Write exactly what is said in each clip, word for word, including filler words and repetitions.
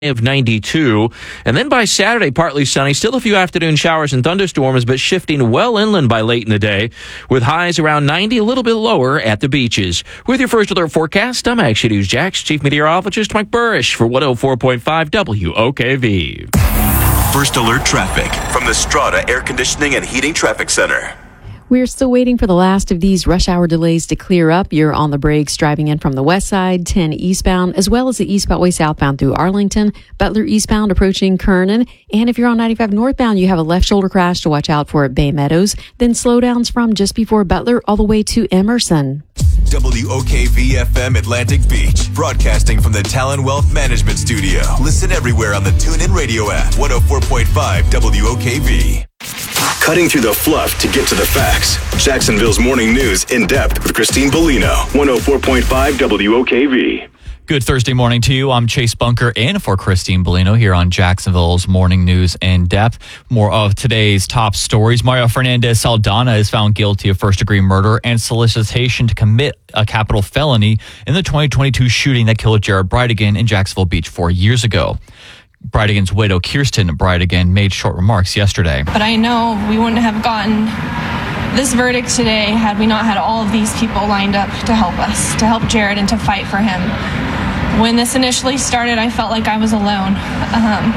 Of ninety-two, and then by Saturday, partly sunny, still a few afternoon showers and thunderstorms, but shifting well inland by late in the day, with highs around ninety, a little bit lower at the beaches. With your first alert forecast, I'm Action News Jax Chief Meteorologist Mike Burrish for one oh four point five W O K V. First alert traffic from the Strata Air Conditioning and Heating Traffic Center. We're still waiting for the last of these rush hour delays to clear up. You're on the brakes driving in from the west side, ten eastbound, as well as the East Beltway southbound through Arlington, Butler eastbound approaching Kernan. And if you're on ninety-five northbound, you have a left shoulder crash to watch out for at Bay Meadows. Then slowdowns from just before Butler all the way to Emerson. W O K V F M Atlantic Beach, broadcasting from the Talon Wealth Management Studio. Listen everywhere on the TuneIn Radio app. one oh four point five W O K V. Cutting through the fluff to get to the facts. Jacksonville's Morning News in depth with Christine Bellino. one oh four point five W O K V. Good Thursday morning to you. I'm Chase Bunker in for Christine Bellino here on Jacksonville's Morning News in depth. More of today's top stories. Mario Fernandez Saldana is found guilty of first-degree murder and solicitation to commit a capital felony in the twenty twenty-two shooting that killed Jared Bridegan in Jacksonville Beach four years ago. Bridegan's widow, Kirsten Bridegan, made short remarks yesterday. But I know we wouldn't have gotten this verdict today had we not had all of these people lined up to help us, to help Jared and to fight for him. When this initially started, I felt like I was alone. Um,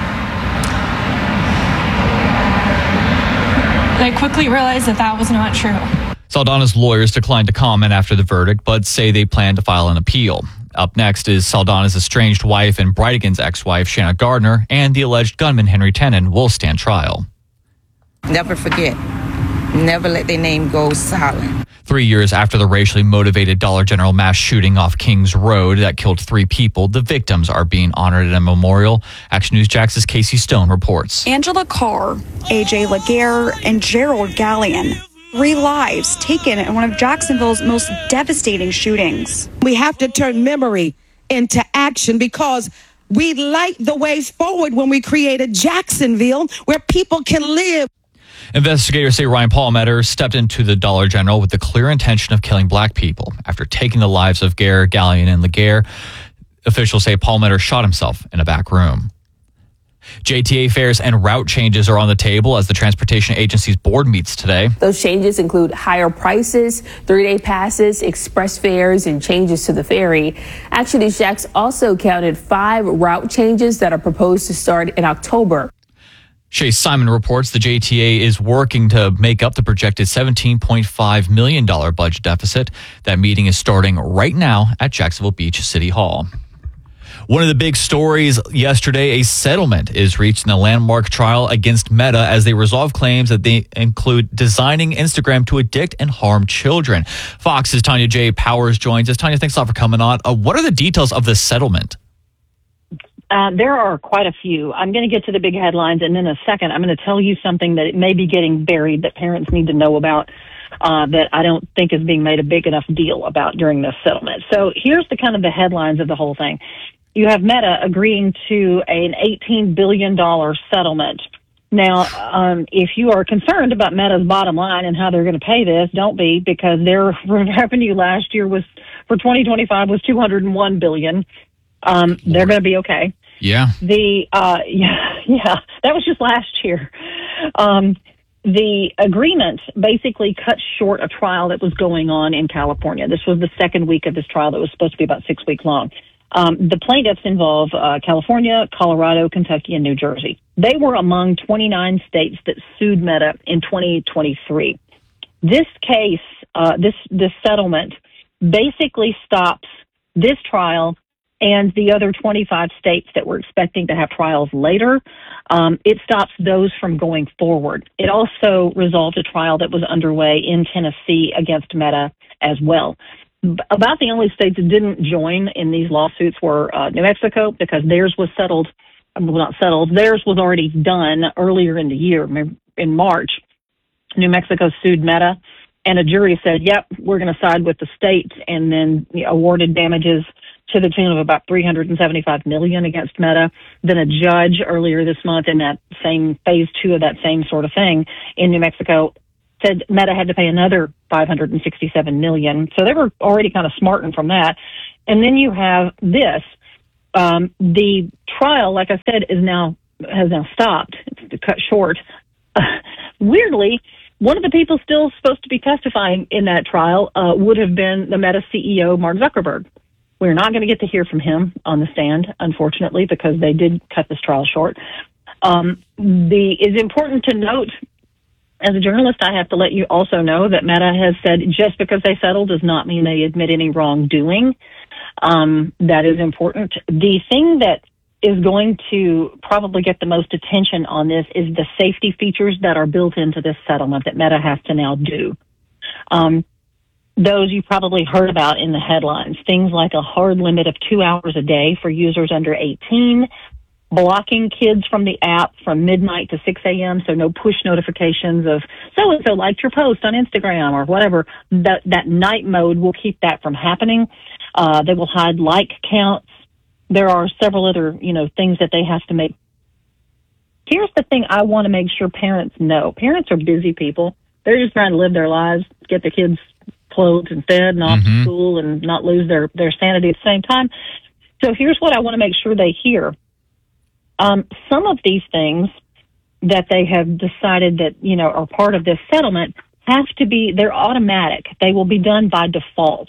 I quickly realized that that was not true. Saldana's lawyers declined to comment after the verdict, but say they plan to file an appeal. Up next is Saldana's estranged wife and Bridegan's ex-wife, Shanna Gardner, and the alleged gunman, Henry Tenon, will stand trial. Never forget. Never let their name go silent. Three years after the racially motivated Dollar General mass shooting off Kings Road that killed three people, the victims are being honored at a memorial. Action News Jax's Casey Stone reports. Angela Carr, A J Laguerre, and Gerald Gallion. Three lives taken in one of Jacksonville's most devastating shootings. We have to turn memory into action because we light the way forward when we created Jacksonville where people can live. Investigators say Ryan Palmetter stepped into the Dollar General with the clear intention of killing black people. After taking the lives of Gare, Gallion, and Laguerre, officials say Palmetter shot himself in a back room. J T A fares and route changes are on the table as the Transportation Agency's board meets today. Those changes include higher prices, three-day passes, express fares, and changes to the ferry. Action News Jax also counted five route changes that are proposed to start in October. Shay Simon reports the J T A is working to make up the projected seventeen point five million dollars budget deficit. That meeting is starting right now at Jacksonville Beach City Hall. One of the big stories yesterday, a settlement is reached in a landmark trial against Meta as they resolve claims that they include designing Instagram to addict and harm children. Fox's Tanya J. Powers joins us. Tanya, thanks a lot for coming on. Uh, what are the details of this settlement? Uh, there are quite a few. I'm going to get to the big headlines, and in a second, I'm going to tell you something that may be getting buried that parents need to know about uh, that I don't think is being made a big enough deal about during this settlement. So here's the kind of the headlines of the whole thing. You have Meta agreeing to an eighteen billion dollars settlement. Now, um, if you are concerned about Meta's bottom line and how they're going to pay this, don't be, because their revenue last year was for twenty twenty-five was two hundred one billion dollars. Um, they're going to be okay. Yeah. The uh, yeah, yeah, that was just last year. Um, the agreement basically cut short a trial that was going on in California. This was the second week of this trial that was supposed to be about six weeks long. Um, the plaintiffs involve uh, California, Colorado, Kentucky, and New Jersey. They were among twenty-nine states that sued Meta in twenty twenty-three. This case, uh, this this settlement, basically stops this trial and the other twenty-five states that were expecting to have trials later. Um, it stops those from going forward. It also resolved a trial that was underway in Tennessee against Meta as well. About the only states that didn't join in these lawsuits were uh, New Mexico, because theirs was settled, well, not settled, theirs was already done earlier in the year, in March. New Mexico sued Meta, and a jury said, yep, we're going to side with the states, and then you know, awarded damages to the tune of about three hundred seventy-five million dollars against Meta. Then a judge earlier this month in that same phase two of that same sort of thing in New Mexico said Meta had to pay another five hundred sixty-seven million dollars. So they were already kind of smarting from that. And then you have this. um, the trial, like I said, is now has now stopped. It's cut short. Uh, weirdly, one of the people still supposed to be testifying in that trial uh, would have been the Meta C E O, Mark Zuckerberg. We're not going to get to hear from him on the stand, unfortunately, because they did cut this trial short. Um, the it's important to note, as a journalist, I have to let you also know that Meta has said just because they settled does not mean they admit any wrongdoing. Um, that is important. The thing that is going to probably get the most attention on this is the safety features that are built into this settlement that Meta has to now do. Um, those you probably heard about in the headlines. Things like a hard limit of two hours a day for users under eighteen, blocking kids from the app from midnight to six a.m., so no push notifications of so-and-so liked your post on Instagram or whatever. That, that night mode will keep that from happening. Uh, they will hide like counts. There are several other, you know, things that they have to make. Here's the thing I want to make sure parents know. Parents are busy people. They're just trying to live their lives, get the kids clothed and fed and off Mm-hmm. to school and not lose their, their sanity at the same time. So here's what I want to make sure they hear. Um, some of these things that they have decided that, you know, are part of this settlement have to be, they're automatic. They will be done by default.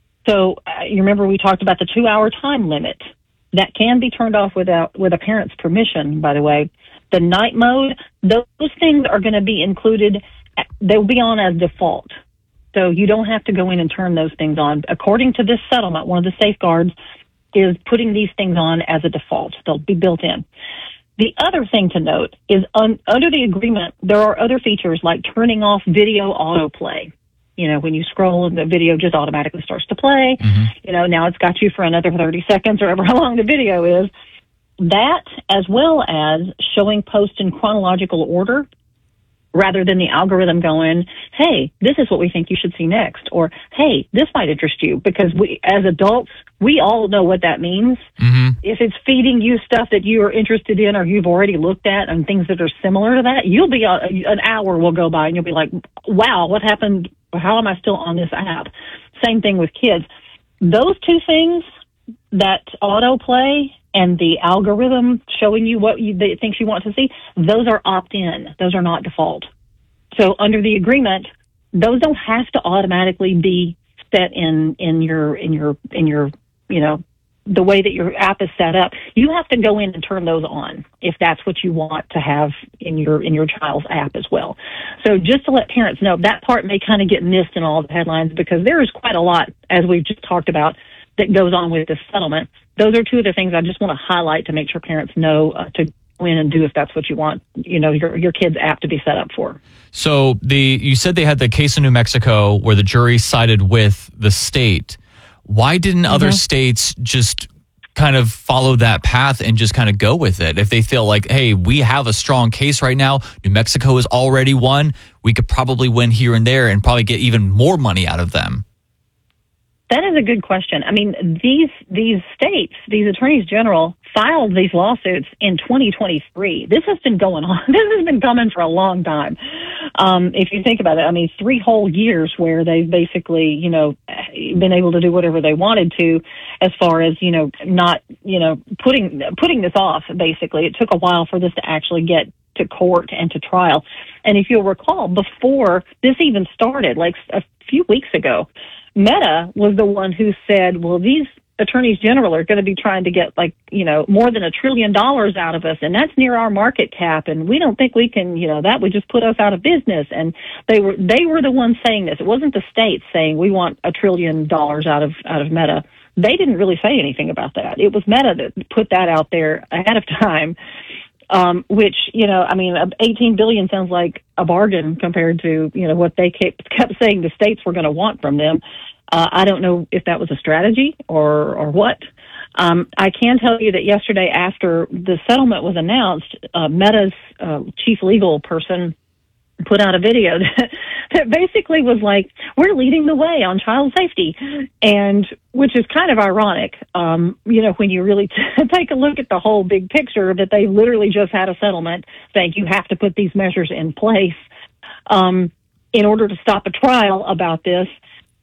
So uh, you remember we talked about the two-hour time limit. That can be turned off without with a parent's permission, by the way. The night mode, those things are going to be included. They'll be on as default. So you don't have to go in and turn those things on. According to this settlement, one of the safeguards is putting these things on as a default. They'll be built in. The other thing to note is un, under the agreement, there are other features like turning off video autoplay. You know, when you scroll and the video just automatically starts to play, mm-hmm. you know, now it's got you for another thirty seconds or ever how long the video is. That, as well as showing posts in chronological order, rather than the algorithm going, hey, this is what we think you should see next, or hey, this might interest you, because we, as adults, we all know what that means. Mm-hmm. If it's feeding you stuff that you are interested in or you've already looked at and things that are similar to that, you'll be, uh, an hour will go by and you'll be like, wow, what happened? How am I still on this app? Same thing with kids. Those two things, that autoplay and the algorithm showing you what you, the things you want to see, those are opt-in. Those are not default. So under the agreement, those don't have to automatically be set in, in your, in your, in your, you know, the way that your app is set up. You have to go in and turn those on if that's what you want to have in your, in your child's app as well. So just to let parents know, that part may kind of get missed in all the headlines because there is quite a lot, as we've just talked about, that goes on with this settlement. Those are two of the things I just want to highlight to make sure parents know uh, to go in and do if that's what you want, you know, your your kid's app to be set up for. So the you said they had the case in New Mexico where the jury sided with the state. Why didn't mm-hmm. other states just kind of follow that path and just kind of go with it? If they feel like, hey, we have a strong case right now, New Mexico has already won, we could probably win here and there and probably get even more money out of them. That is a good question. I mean, these these states, these attorneys general, filed these lawsuits in twenty twenty-three. This has been going on. This has been coming for a long time. Um, if you think about it, I mean, three whole years where they've basically, you know, been able to do whatever they wanted to, as far as, you know, not, you know, putting putting this off. Basically, it took a while for this to actually get to court and to trial. And if you'll recall, before this even started, like a few weeks ago, Meta was the one who said, well, these attorneys general are going to be trying to get, like, you know, more than a trillion dollars out of us, and that's near our market cap, and we don't think we can, you know, that would just put us out of business. And they were they were the ones saying this. It wasn't the states saying we want a trillion dollars out of out of Meta. They didn't really say anything about that. It was Meta that put that out there ahead of time. Um, which, you know, I mean, eighteen billion dollars sounds like a bargain compared to, you know, what they kept, kept saying the states were going to want from them. Uh, I don't know if that was a strategy or, or what. Um, I can tell you that yesterday after the settlement was announced, uh, Meta's uh, chief legal person put out a video that, that basically was like, we're leading the way on child safety, and which is kind of ironic, um, you know, when you really t- take a look at the whole big picture, that they literally just had a settlement saying you have to put these measures in place um, in order to stop a trial about this.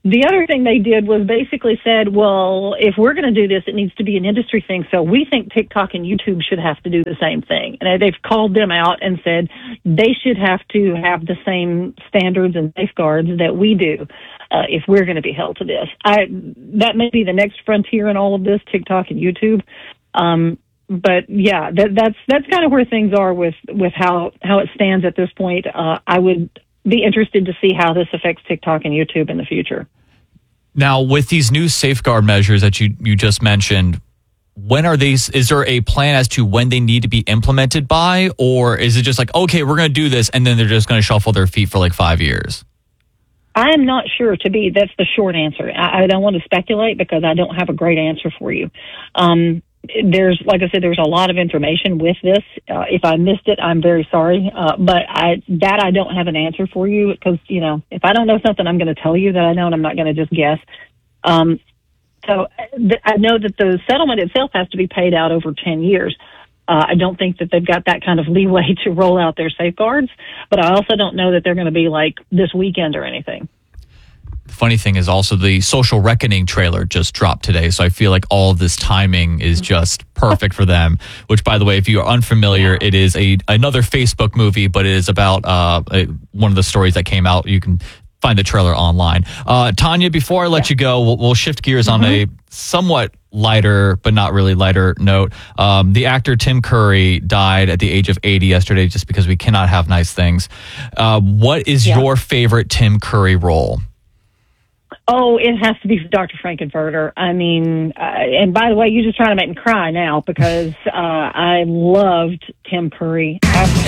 the other thing they did was basically said, well, if we're going to do this, it needs to be an industry thing. So we think TikTok and YouTube should have to do the same thing. And they've called them out and said they should have to have the same standards and safeguards that we do uh, if we're going to be held to this. I that may be the next frontier in all of this, TikTok and YouTube. Um, but yeah, that, that's that's kind of where things are with with how how it stands at this point. Uh, I would be interested to see how this affects TikTok and YouTube in the future. Now, with these new safeguard measures that you, you just mentioned, when are these, is there a plan as to when they need to be implemented by, or is it just like, okay, we're going to do this, and then they're just going to shuffle their feet for like five years? I am not sure to be, that's the short answer. I, I don't want to speculate because I don't have a great answer for you. Um, There's, like I said, there's a lot of information with this. Uh, if I missed it, I'm very sorry. Uh, but I, that I don't have an answer for you because, you know, if I don't know something, I'm going to tell you that I know, and I'm not going to just guess. Um, so th- I know that the settlement itself has to be paid out over ten years. Uh, I don't think that they've got that kind of leeway to roll out their safeguards, but I also don't know that they're going to be like this weekend or anything. The funny thing is also the Social Reckoning trailer just dropped today. So I feel like all of this timing is just perfect for them, which, by the way, if you are unfamiliar, it is a another Facebook movie, but it is about uh, a, one of the stories that came out. You can find the trailer online. Uh, Tanya, before I let yeah. you go, we'll, we'll shift gears mm-hmm. on a somewhat lighter, but not really lighter note. Um, the actor Tim Curry died at the age of eighty yesterday just because we cannot have nice things. Uh, what is yeah. your favorite Tim Curry role? Oh, it has to be Doctor Frankenfurter. I mean, uh, and by the way, you're just trying to make me cry now because uh, I loved Tim Curry.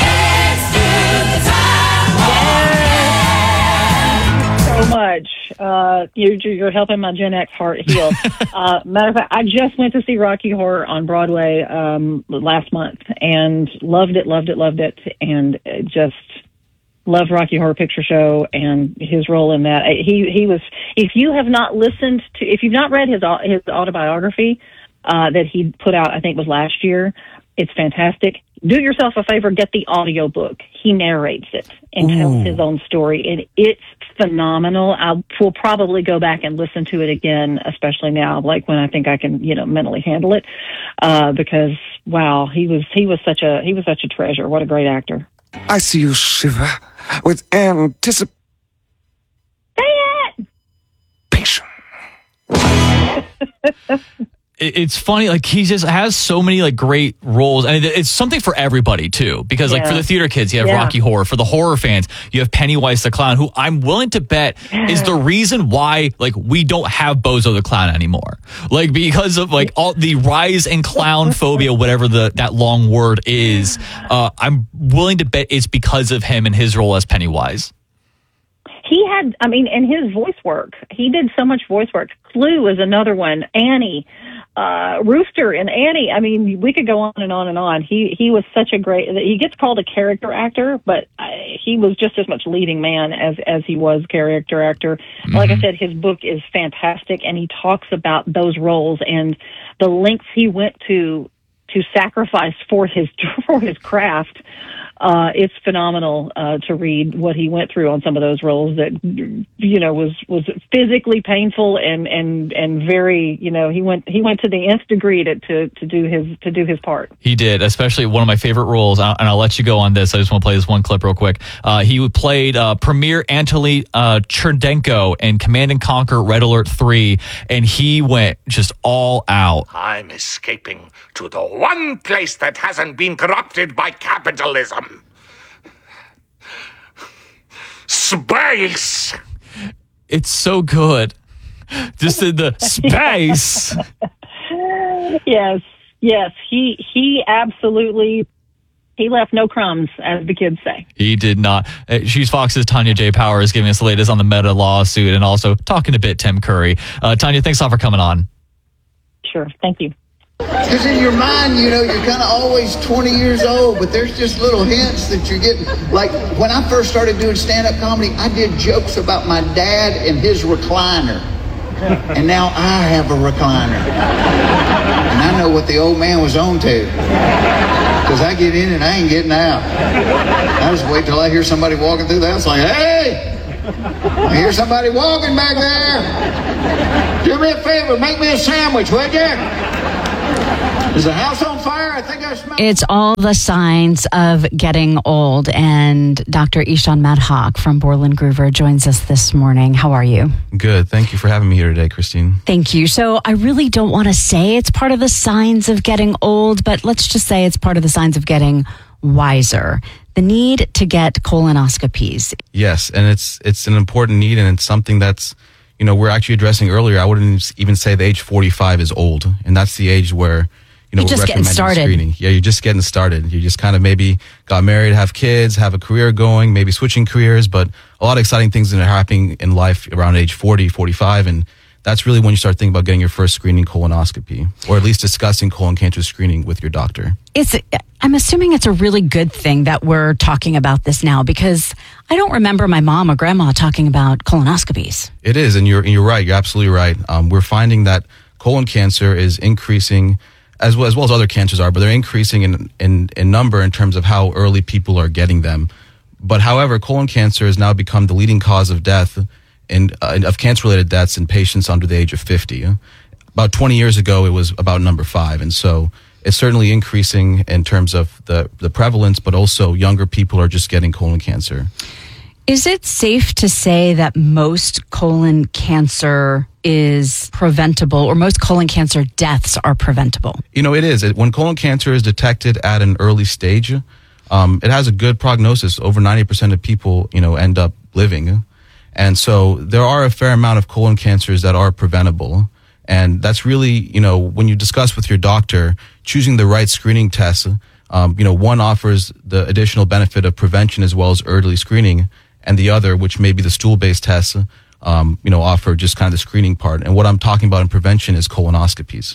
So much. Uh, you're, you're helping my Gen X heart heal. uh, matter of fact, I just went to see Rocky Horror on Broadway um, last month and loved it, loved it, loved it, and just loved Rocky Horror Picture Show and his role in that. He he was. If you have not listened to, if you've not read his his autobiography uh, that he put out, I think it was last year, it's fantastic. Do yourself a favor, get the audiobook. He narrates it and Ooh. tells his own story, and it's phenomenal. I will probably go back and listen to it again, especially now, like when I think I can, you know, mentally handle it, uh, because wow, he was he was such a he was such a treasure. What a great actor. I see you shiver with anticipation. It's funny, like he just has so many like great roles, and it's something for everybody too. Because like yeah. for the theater kids, you have yeah. Rocky Horror. For the horror fans, you have Pennywise the Clown, who I'm willing to bet yeah. is the reason why like we don't have Bozo the Clown anymore. Like because of like all the rise in clown phobia, whatever the that long word is. Uh, I'm willing to bet it's because of him and his role as Pennywise. He had, I mean, and his voice work. He did so much voice work. Clue is another one. Annie. Uh, Rooster and Annie, I mean, we could go on and on and on. He he was such a great, he gets called a character actor, but I, he was just as much leading man as, as he was character actor. Mm-hmm. Like I said, his book is fantastic, and he talks about those roles and the lengths he went to to sacrifice for his for his craft. Uh, it's phenomenal uh, to read what he went through on some of those roles that, you know, was, was physically painful and, and, and very, you know, he went he went to the nth degree to, to, to do his to do his part. He did, especially one of my favorite roles, and I'll let you go on this. I just want to play this one clip real quick. Uh, he played uh, Premier Anatoly uh, Cherdenko in Command and Conquer Red Alert three, and he went just all out. I'm escaping to the one place that hasn't been corrupted by capitalism. Space. It's so good. Just in the space. Yes, yes. He he absolutely he left no crumbs, as the kids say. He did not. Uh, She's Fox's Tanya J. Powers giving us the latest on the Meta lawsuit and also talking a bit Tim Curry. Uh, Tanya, thanks a lot for coming on. Sure. Thank you. Because in your mind, you know, you're kind of always twenty years old, but there's just little hints that you're getting. Like, when I first started doing stand-up comedy, I did jokes about my dad and his recliner. And now I have a recliner. And I know what the old man was on to. Because I get in and I ain't getting out. I just wait till I hear somebody walking through the house like, hey! I hear somebody walking back there. Do me a favor, make me a sandwich, would you? Is the house on fire? I think I smell. It's all the signs of getting old. And Doctor Ishan Madhak from Borland Groover joins us this morning. How are you? Good. Thank you for having me here today, Christine. Thank you. So I really don't want to say it's part of the signs of getting old, but let's just say it's part of the signs of getting wiser. The need to get colonoscopies. Yes, and it's it's an important need, and it's something that's, you know, we're actually addressing earlier. I wouldn't even say the age forty-five is old, and that's the age where, you know, You're we're just getting recommending started. screening. Yeah, you're just getting started. You just kind of maybe got married, have kids, have a career going, maybe switching careers, but a lot of exciting things that are happening in life around age forty, forty-five, and that's really when you start thinking about getting your first screening colonoscopy, or at least discussing colon cancer screening with your doctor. It's, I'm assuming it's a really good thing that we're talking about this now, because I don't remember my mom or grandma talking about colonoscopies. It is, and you're and you're right. You're absolutely right. Um, we're finding that colon cancer is increasing, as well as well as other cancers are, but they're increasing in in, in number in terms of how early people are getting them. But however, colon cancer has now become the leading cause of death in uh, of cancer-related deaths in patients under the age of fifty. About twenty years ago, it was about number five, and so it's certainly increasing in terms of the the prevalence, but also younger people are just getting colon cancer. Is it safe to say that most colon cancer is preventable, or most colon cancer deaths are preventable? You know, it is. It, when colon cancer is detected at an early stage, um, it has a good prognosis. Over ninety percent of people, you know, end up living. And so there are a fair amount of colon cancers that are preventable. And that's really, you know, when you discuss with your doctor, choosing the right screening test, um, you know, one offers the additional benefit of prevention as well as early screening, and the other, which may be the stool-based test, um, you know, offer just kind of the screening part. And what I'm talking about in prevention is colonoscopies.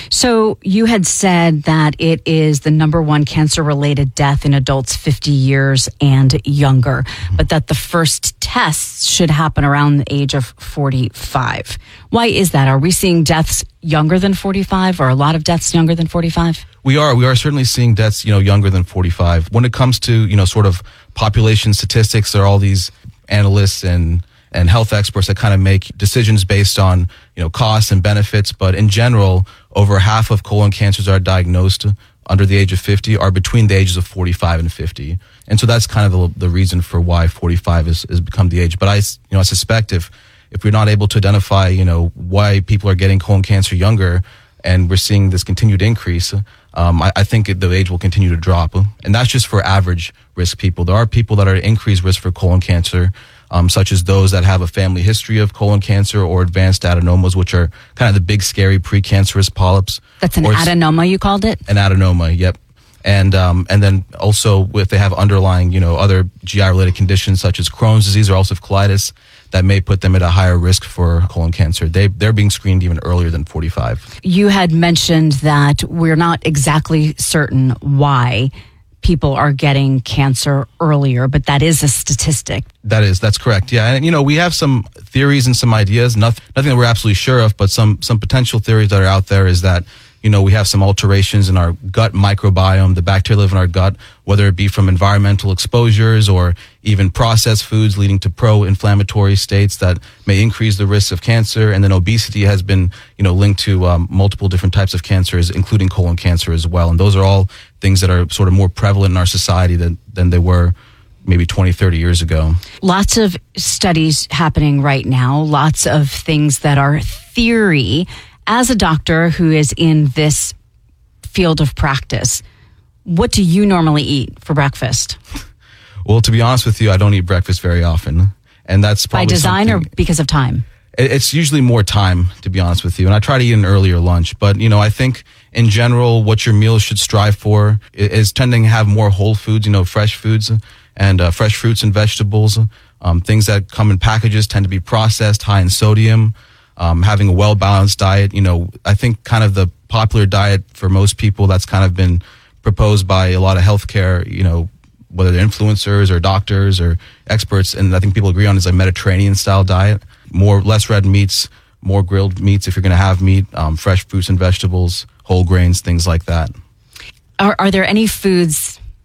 So you had said that it is the number one cancer-related death in adults fifty years and younger, but that the first tests should happen around the age of forty-five. Why is that? Are we seeing deaths younger than forty-five, or a lot of deaths younger than forty-five? We are. We are certainly seeing deaths, you know, younger than forty-five. When it comes to, you know, sort of population statistics, there are all these analysts and and health experts that kind of make decisions based on, you know, costs and benefits. But in general, over half of colon cancers that are diagnosed under the age of fifty are between the ages of forty-five and fifty. And so that's kind of the, the reason for why forty-five is, is become the age. But I, you know, I suspect if, if we're not able to identify, you know, why people are getting colon cancer younger, and we're seeing this continued increase, um, I, I think it, the age will continue to drop. And that's just for average risk people. There are people that are at increased risk for colon cancer, Um, such as those that have a family history of colon cancer or advanced adenomas, which are kind of the big, scary precancerous polyps. That's an Or s- adenoma, you called it? An adenoma, yep. And um, and then also if they have underlying, you know, other G I-related conditions such as Crohn's disease or ulcerative colitis, that may put them at a higher risk for colon cancer. They, they're being screened even earlier than forty-five. You had mentioned that we're not exactly certain why people are getting cancer earlier, but that is a statistic. That is, that's correct. Yeah, and you know, we have some theories and some ideas, nothing, nothing that we're absolutely sure of, but some some potential theories that are out there is that, you know, we have some alterations in our gut microbiome, the bacteria live in our gut, whether it be from environmental exposures or even processed foods leading to pro-inflammatory states that may increase the risk of cancer. And then obesity has been, you know, linked to um, multiple different types of cancers, including colon cancer as well. And those are all things that are sort of more prevalent in our society than, than they were maybe twenty, thirty years ago. Lots of studies happening right now, lots of things that are theory. As a doctor who is in this field of practice, what do you normally eat for breakfast? Well, to be honest with you, I don't eat breakfast very often. And that's probably By design or something- because of time? It's usually more time, to be honest with you. And I try to eat an earlier lunch. But, you know, I think in general, what your meals should strive for is tending to have more whole foods, you know, fresh foods and uh, fresh fruits and vegetables. Um, things that come in packages tend to be processed, high in sodium. Um, having a well-balanced diet, you know, I think kind of the popular diet for most people that's kind of been proposed by a lot of healthcare, you know, whether they're influencers or doctors or experts, and I think people agree on is a Mediterranean-style diet. More, less red meats, more grilled meats if you're going to have meat, um, fresh fruits and vegetables, whole grains, things like that. Are, are there any foods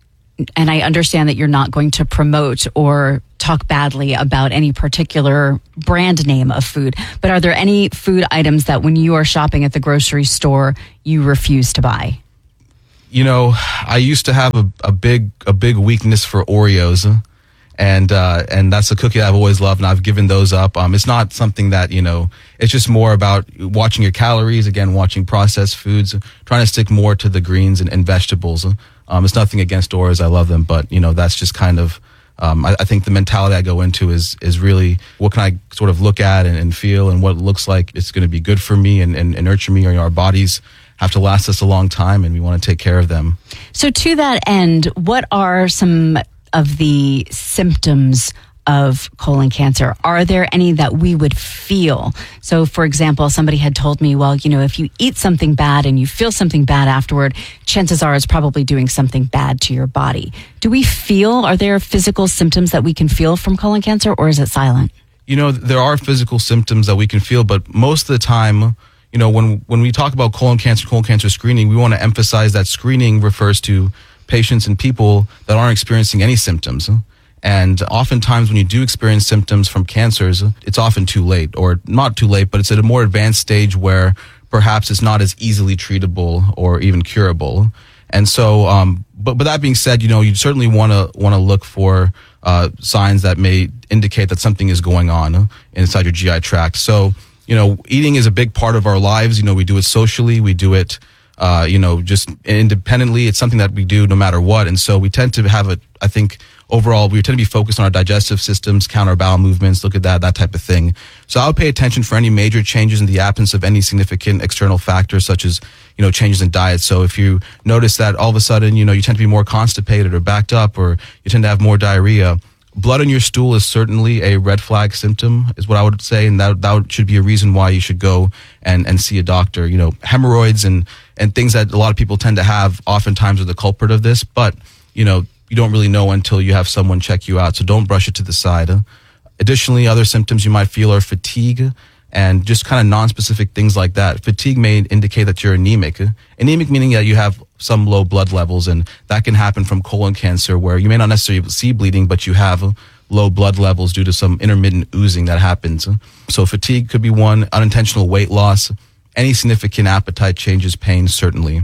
and I understand that you're not going to promote or talk badly about any particular brand name of food, but are there any food items that when you are shopping at the grocery store, you refuse to buy? You know, I used to have a, a big a big weakness for Oreos, and uh, and that's a cookie I've always loved, and I've given those up. Um, it's not something that, you know, it's just more about watching your calories, again, watching processed foods, trying to stick more to the greens and, and vegetables. Um, it's nothing against Oreos, I love them, but, you know, that's just kind of, um, I, I think the mentality I go into is is really what can I sort of look at and, and feel, and what it looks like it's going to be good for me and, and, and nurture me. Or, you know, our bodies have to last us a long time, and we want to take care of them. So to that end, what are some of the symptoms of colon cancer? Are there any that we would feel? So, for example, somebody had told me, well, you know, if you eat something bad and you feel something bad afterward, chances are it's probably doing something bad to your body. Do we feel, are there physical symptoms that we can feel from colon cancer, or is it silent? You know, there are physical symptoms that we can feel, but most of the time, you know, when when we talk about colon cancer, colon cancer screening, we want to emphasize that screening refers to patients and people that aren't experiencing any symptoms. And oftentimes when you do experience symptoms from cancers, it's often too late, or not too late, but it's at a more advanced stage where perhaps it's not as easily treatable or even curable. And so, um, but, but that being said, you know, you certainly want to want to look for uh, signs that may indicate that something is going on inside your G I tract. So, you know, eating is a big part of our lives. You know, we do it socially, we do it, uh, you know, just independently. It's something that we do no matter what. And so we tend to have a, I think, overall, we tend to be focused on our digestive systems, counter bowel movements, look at that, that type of thing. So I would pay attention for any major changes in the absence of any significant external factors, such as, you know, changes in diet. So if you notice that all of a sudden, you know, you tend to be more constipated or backed up, or you tend to have more diarrhea, blood in your stool is certainly a red flag symptom, is what I would say, and that that should be a reason why you should go and, and see a doctor. You know, hemorrhoids and, and things that a lot of people tend to have oftentimes are the culprit of this, but, you know, you don't really know until you have someone check you out, so don't brush it to the side. Additionally, other symptoms you might feel are fatigue and just kind of non-specific things like that. Fatigue may indicate that you're anemic. Anemic meaning that you have some low blood levels, and that can happen from colon cancer, where you may not necessarily see bleeding, but you have low blood levels due to some intermittent oozing that happens. So fatigue could be one, unintentional weight loss, any significant appetite changes, pain, certainly.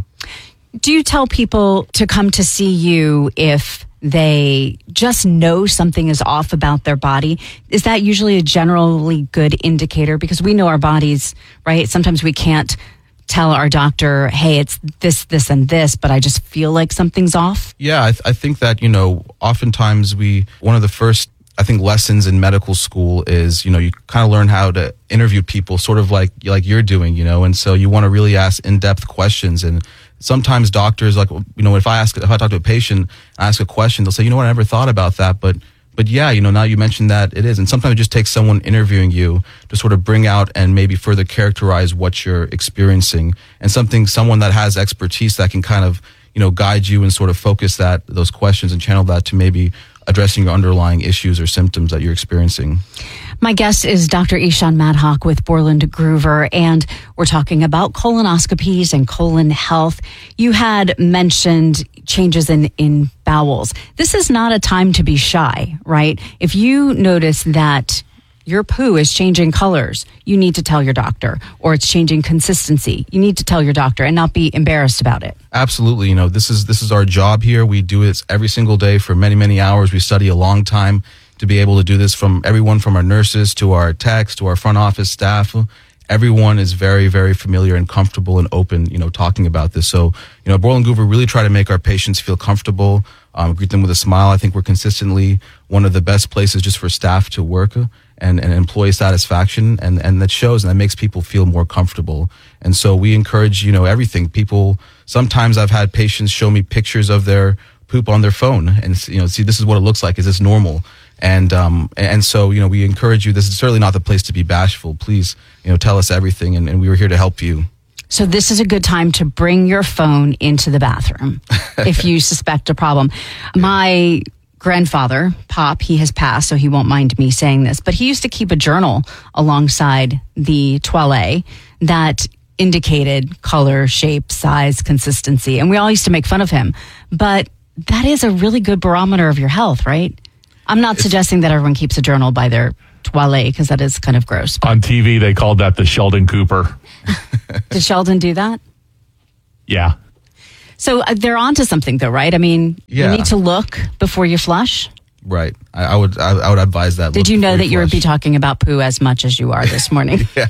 Do you tell people to come to see you if they just know something is off about their body? Is that usually a generally good indicator? Because we know our bodies, right? Sometimes we can't tell our doctor, hey, it's this, this, and this, but I just feel like something's off. Yeah, I, th- I think that, you know, oftentimes we, one of the first, I think, lessons in medical school is, you know, you kind of learn how to interview people sort of like, like you're doing, you know, and so you want to really ask in-depth questions. And sometimes doctors, like, you know, if I ask, if I talk to a patient and I ask a question, they'll say, you know what, I never thought about that. But, but yeah, you know, now you mentioned that it is. And sometimes it just takes someone interviewing you to sort of bring out and maybe further characterize what you're experiencing, and something, someone that has expertise that can kind of, you know, guide you and sort of focus that, those questions and channel that to maybe addressing your underlying issues or symptoms that you're experiencing. My guest is Doctor Ishan Madhok with Borland Groover, and we're talking about colonoscopies and colon health. You had mentioned changes in, in bowels. This is not a time to be shy, right? If you notice that your poo is changing colors, you need to tell your doctor, or it's changing consistency. You need to tell your doctor and not be embarrassed about it. Absolutely. You know, this is this is our job here. We do this every single day for many, many hours. We study a long time to be able to do this, from everyone from our nurses to our techs to our front office staff. Everyone is very, very familiar and comfortable and open, you know, talking about this. So, you know, Borland Groover really try to make our patients feel comfortable, um, greet them with a smile. I think we're consistently one of the best places just for staff to work and, and employee satisfaction, and, and that shows, and that makes people feel more comfortable. And so we encourage, you know, everything. People, sometimes I've had patients show me pictures of their poop on their phone and, you know, see, this is what it looks like. Is this normal? And um and so, you know, we encourage you. This is certainly not the place to be bashful. Please, you know, tell us everything, and, and we were here to help you. So this is a good time to bring your phone into the bathroom if you suspect a problem. My grandfather, Pop, he has passed, so he won't mind me saying this, but he used to keep a journal alongside the toilet that indicated color, shape, size, consistency, and we all used to make fun of him. But that is a really good barometer of your health, right? I'm not it's, suggesting that everyone keeps a journal by their toilet because that is kind of gross. On T V, they called that the Sheldon Cooper. Did Sheldon do that? Yeah. So uh, they're onto something, though, right? I mean, yeah. you need to look before you flush. Right. I, I would. I, I would advise that. Did you know that you would be talking about poo as much as you are this morning? yeah.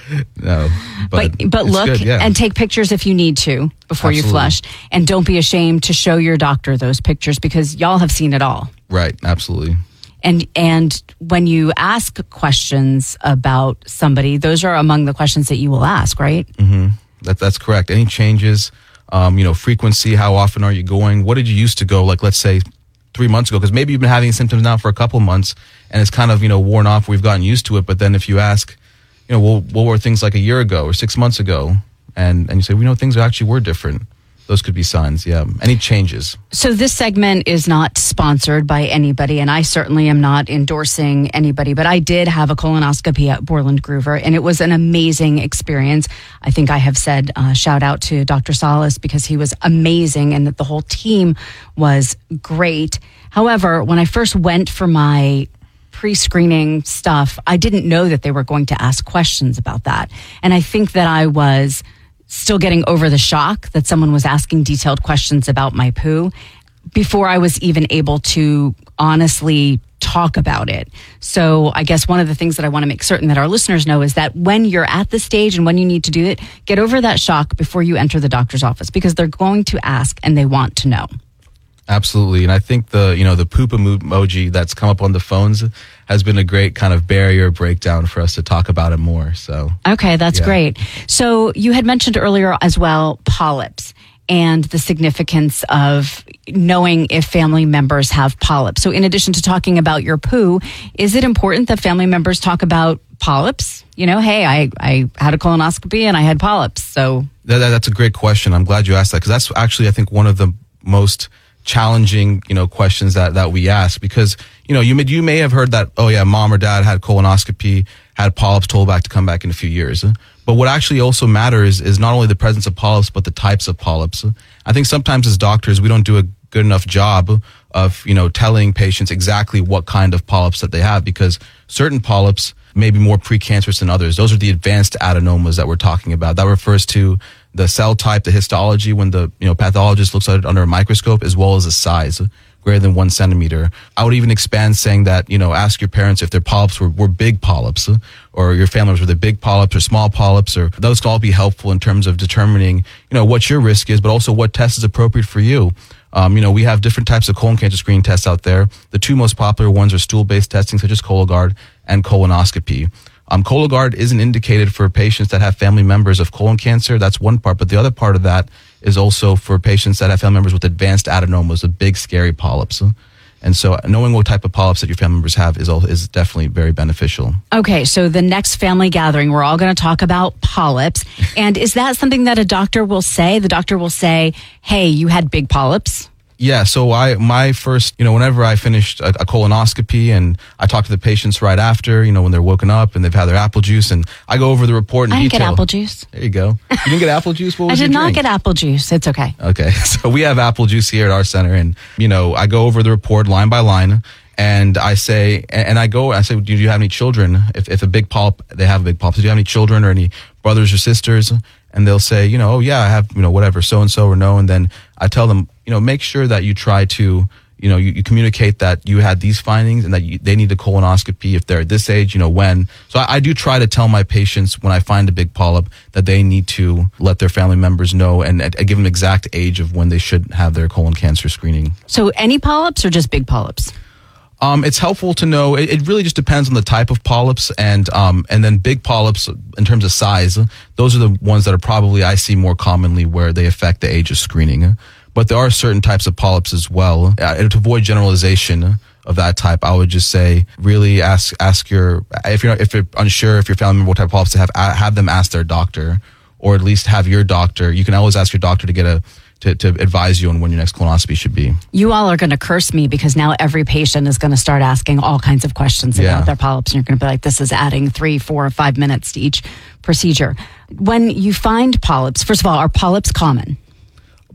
No. But but, but look good, yeah. and take pictures if you need to before Absolutely. you flush, and don't be ashamed to show your doctor those pictures because y'all have seen it all. Right. Absolutely. And and when you ask questions about somebody, those are among the questions that you will ask, right? Mm-hmm. That that's correct. Any changes? Um, you know, frequency. How often are you going? What did you used to go? Like, let's say three months ago, because maybe you've been having symptoms now for a couple of months, and it's kind of you know worn off. We've gotten used to it. But then if you ask, you know, well, what were things like a year ago or six months ago, and and you say, we well, know things actually were different. Those could be signs, yeah. Any changes? So this segment is not sponsored by anybody, and I certainly am not endorsing anybody, but I did have a colonoscopy at Borland Groover, and it was an amazing experience. I think I have said uh, shout out to Doctor Salas because he was amazing and that the whole team was great. However, when I first went for my pre-screening stuff, I didn't know that they were going to ask questions about that. And I think that I was still getting over the shock that someone was asking detailed questions about my poo before I was even able to honestly talk about it. So I guess one of the things that I want to make certain that our listeners know is that when you're at the stage and when you need to do it, get over that shock before you enter the doctor's office because they're going to ask and they want to know. Absolutely. And I think the, you know, the poop emoji that's come up on the phones has been a great kind of barrier breakdown for us to talk about it more. So, okay, that's yeah. great. So you had mentioned earlier as well, polyps and the significance of knowing if family members have polyps. So in addition to talking about your poo, is it important that family members talk about polyps? You know, hey, I, I had a colonoscopy and I had polyps. So that, that, that's a great question. I'm glad you asked that because that's actually, I think, one of the most challenging, you know, questions that, that we ask because, you know, you may, you may have heard that, oh yeah, mom or dad had colonoscopy, had polyps, told back to come back in a few years. But what actually also matters is not only the presence of polyps, but the types of polyps. I think sometimes as doctors, we don't do a good enough job of, you know, telling patients exactly what kind of polyps that they have because certain polyps may be more precancerous than others. Those are the advanced adenomas that we're talking about. That refers to the cell type, the histology, when the you know pathologist looks at it under a microscope, as well as the size, greater than one centimeter. I would even expand saying that, you know, ask your parents if their polyps were, were big polyps, or your family members were they big polyps or small polyps, or those can all be helpful in terms of determining, you know, what your risk is, but also what test is appropriate for you. Um, you know, we have different types of colon cancer screening tests out there. The two most popular ones are stool-based testing, such as Cologuard and colonoscopy. Um, Cologuard isn't indicated for patients that have family members of colon cancer. That's one part. But the other part of that is also for patients that have family members with advanced adenomas, the big, scary polyps. And so knowing what type of polyps that your family members have is, is definitely very beneficial. Okay, so the next family gathering, we're all going to talk about polyps. And is that something that a doctor will say? The doctor will say, hey, you had big polyps? Yeah, so I my first, you know, whenever I finished a, a colonoscopy and I talk to the patients right after, you know, when they're woken up and they've had their apple juice, and I go over the report in I didn't detail. get apple juice. There you go. You didn't get apple juice? What was I did your not drink? get apple juice. It's okay. Okay, so we have apple juice here at our center, and, you know, I go over the report line by line, and I say, and I go, I say, do you have any children? If, if a big polyp, they have a big polyp, so do you have any children or any brothers or sisters? And they'll say, you know, oh yeah, I have, you know, whatever, so-and-so or no. And then I tell them, you know, make sure that you try to, you know, you, you communicate that you had these findings and that you, they need a colonoscopy if they're at this age, you know, when. So I, I do try to tell my patients when I find a big polyp that they need to let their family members know and, and give them exact age of when they should have their colon cancer screening. So any polyps or just big polyps? Um, it's helpful to know. It, it really just depends on the type of polyps, and um, and then big polyps in terms of size. Those are the ones that are probably I see more commonly where they affect the age of screening. But there are certain types of polyps as well. Uh, to avoid generalization of that type, I would just say really ask ask your if you're if you're unsure if your family member what type of polyps they have, have them ask their doctor, or at least have your doctor. You can always ask your doctor to get a. To, to advise you on when your next colonoscopy should be. You all are going to curse me because now every patient is going to start asking all kinds of questions Yeah. about their polyps, and you're going to be like, this is adding three, four, five minutes to each procedure. When you find polyps, first of all, are polyps common?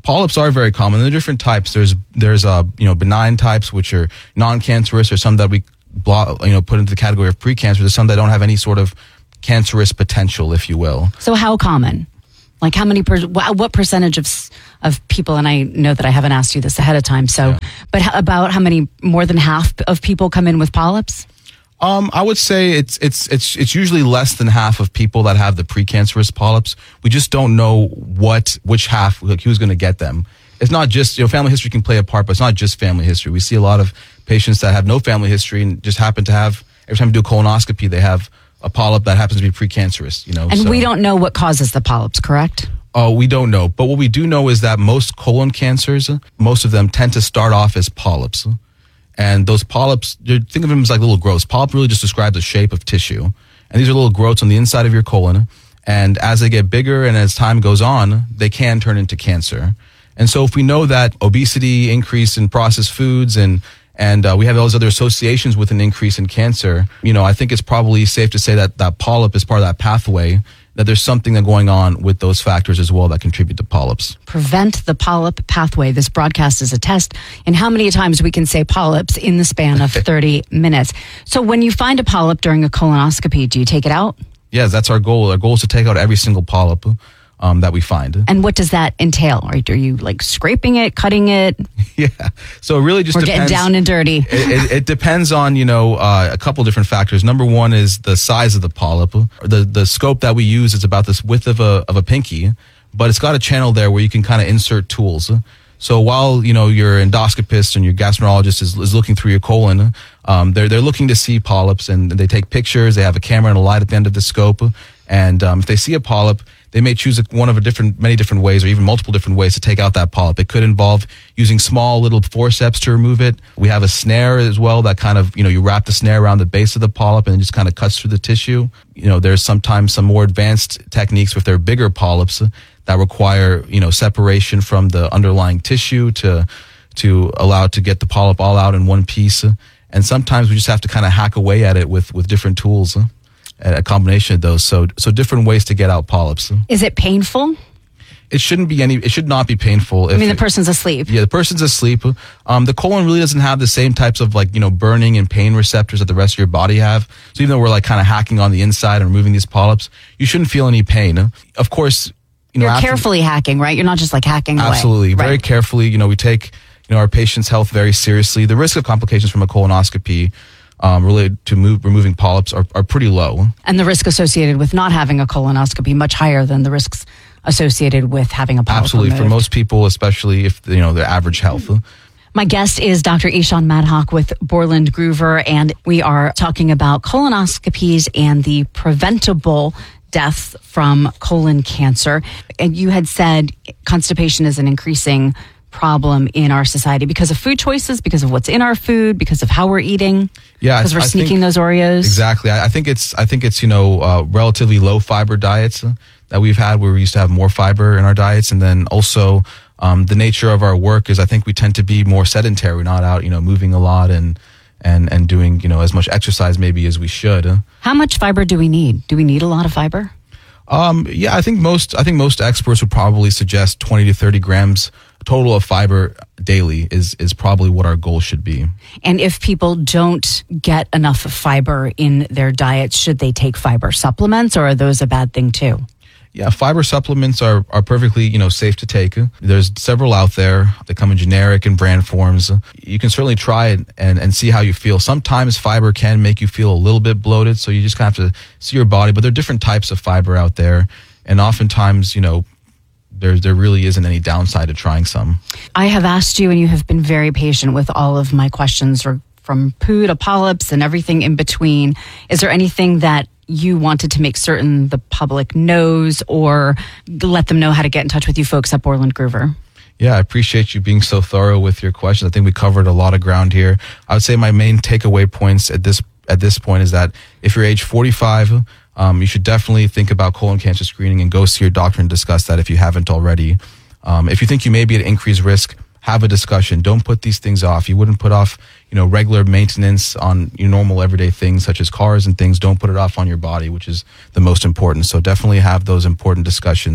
Polyps are very common. There are different types. There's there's uh you know benign types which are non-cancerous, or some that we blo- you know put into the category of precancer. There's some that don't have any sort of cancerous potential, if you will. So how common? Like how many, per, what percentage of of people, and I know that I haven't asked you this ahead of time, so, yeah. but how, about how many, more than half of people come in with polyps? Um, I would say it's it's it's it's usually less than half of people that have the precancerous polyps. We just don't know what, which half, like who's going to get them. It's not just, you know, family history can play a part, but it's not just family history. We see a lot of patients that have no family history and just happen to have, every time we do a colonoscopy, they have a polyp that happens to be precancerous, you know. And so. we don't know what causes the polyps, correct? Oh, uh, we don't know. But what we do know is that most colon cancers, most of them tend to start off as polyps. And those polyps, think of them as like little growths. Polyp really just describes the shape of tissue. And these are little growths on the inside of your colon. And as they get bigger and as time goes on, they can turn into cancer. And so if we know that obesity, increase in processed foods, and and uh, we have those other associations with an increase in cancer, you know, I think it's probably safe to say that that polyp is part of that pathway, that there's something that going on with those factors as well that contribute to polyps. Prevent the polyp pathway. This broadcast is a test in how many times we can say polyps in the span of thirty minutes. So when you find a polyp during a colonoscopy, do you take it out? Yes, that's our goal. Our goal is to take out every single polyp um, that we find. And what does that entail? Are, are you like scraping it, cutting it? Yeah. So it really just We're depends. getting down and dirty. it, it, it depends on, you know, uh, a couple different factors. Number one is the size of the polyp. The the scope that we use is about this width of a of a pinky, but it's got a channel there where you can kind of insert tools. So while, you know, your endoscopist and your gastroenterologist is, is looking through your colon, um, they're they're looking to see polyps, and they take pictures. They have a camera and a light at the end of the scope, and um, if they see a polyp, they may choose one of a different, many different ways, or even multiple different ways to take out that polyp. It could involve using small little forceps to remove it. We have a snare as well that kind of, you know, you wrap the snare around the base of the polyp and it just kind of cuts through the tissue. You know, there's sometimes some more advanced techniques if they're bigger polyps that require, you know, separation from the underlying tissue to to allow it to get the polyp all out in one piece. And sometimes we just have to kind of hack away at it with, with different tools. A combination of those, so so different ways to get out polyps. Is it painful? It shouldn't be any. It should not be painful. I if mean, the it, person's asleep. Yeah, the person's asleep. Um, the colon really doesn't have the same types of like you know burning and pain receptors that the rest of your body have. So even though we're like kind of hacking on the inside and removing these polyps, you shouldn't feel any pain. Of course, you know, you're after, carefully hacking, right? You're not just like hacking away. Absolutely, very right. carefully. You know, we take you know our patient's health very seriously. The risk of complications from a colonoscopy Um, related to move, removing polyps are, are pretty low. And the risk associated with not having a colonoscopy much higher than the risks associated with having a polyp Absolutely. removed. For most people, especially if, you know, their average health. My guest is Doctor Ishan Madhak with Borland Groover, and we are talking about colonoscopies and the preventable deaths from colon cancer. And you had said constipation is an increasing problem in our society because of food choices, because of what's in our food, because of how we're eating. Yeah, because we're I sneaking think, those Oreos. Exactly. I, I think it's I think it's you know uh, relatively low fiber diets uh, that we've had, where we used to have more fiber in our diets, and then also um, the nature of our work is I think we tend to be more sedentary. We're not out you know moving a lot and and and doing you know as much exercise maybe as we should. How much fiber do we need? Do we need a lot of fiber? Um, yeah, I think most I think most experts would probably suggest twenty to thirty grams total of fiber daily is is probably what our goal should be. And if people don't get enough fiber in their diets, should they take fiber supplements, or are those a bad thing too? Yeah, fiber supplements are, are perfectly, you know, safe to take. There's several out there that come in generic and brand forms. You can certainly try it and, and see how you feel. Sometimes fiber can make you feel a little bit bloated, so you just kind of have to see your body. But there are different types of fiber out there, and oftentimes, you know, there there really isn't any downside to trying some. I have asked you, and you have been very patient with all of my questions, from poo to polyps and everything in between. Is there anything that you wanted to make certain the public knows, or let them know how to get in touch with you folks at Borland Groover? Yeah, I appreciate you being so thorough with your questions. I think we covered a lot of ground here. I would say my main takeaway points at this at this point is that if you're age forty-five, um, you should definitely think about colon cancer screening and go see your doctor and discuss that if you haven't already. Um, if you think you may be at increased risk, have a discussion. Don't put these things off. You wouldn't put off, you know, regular maintenance on your normal everyday things such as cars and things. Don't put it off on your body, which is the most important. So definitely have those important discussions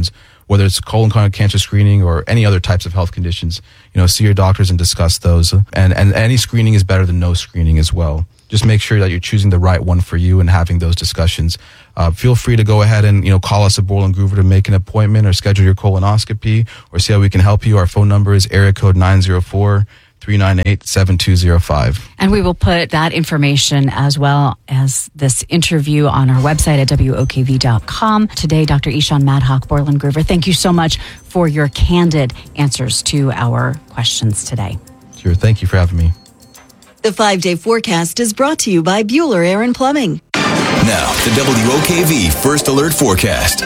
whether it's colon cancer screening or any other types of health conditions, you know, see your doctors and discuss those. And, and any screening is better than no screening as well. Just make sure that you're choosing the right one for you and having those discussions. Uh, feel free to go ahead and, you know, call us at Boyle and Groover to make an appointment or schedule your colonoscopy or see how we can help you. Our phone number is area code nine zero four, three nine eight, seven two zero five. And we will put that information as well as this interview on our website at W O K V dot com. Today, Doctor Ishan Madhak, Boyle and Groover, thank you so much for your candid answers to our questions today. Sure. Thank you for having me. The five-day forecast is brought to you by Bueller Air and Plumbing. Now, the W O K V First Alert Forecast.